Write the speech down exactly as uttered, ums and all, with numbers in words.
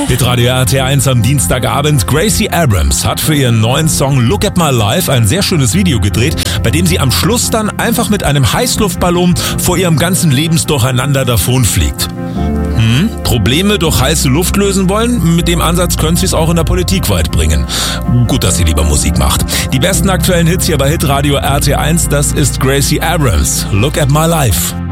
Hitradio R T eins am Dienstagabend. Gracie Abrams hat für ihren neuen Song Look at My Life ein sehr schönes Video gedreht, bei dem sie am Schluss dann einfach mit einem Heißluftballon vor ihrem ganzen Lebensdurcheinander davonfliegt. Hm? Probleme durch heiße Luft lösen wollen? Mit dem Ansatz können sie es auch in der Politik weit bringen. Gut, dass sie lieber Musik macht. Die besten aktuellen Hits hier bei Hitradio R T eins, das ist Gracie Abrams. Look at My Life.